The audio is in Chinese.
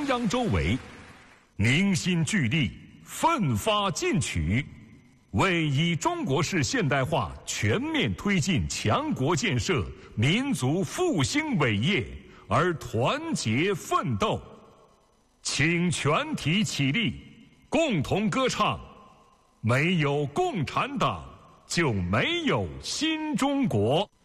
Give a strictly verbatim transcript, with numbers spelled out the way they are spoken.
中央周围，凝心聚力，奋发进取，为以中国式现代化全面推进强国建设、民族复兴伟业而团结奋斗。请全体起立，共同歌唱：没有共产党，就没有新中国。